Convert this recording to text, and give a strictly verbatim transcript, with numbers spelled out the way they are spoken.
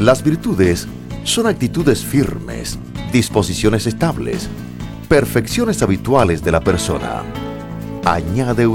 Las virtudes son actitudes firmes, disposiciones estables, perfecciones habituales de la persona. Añade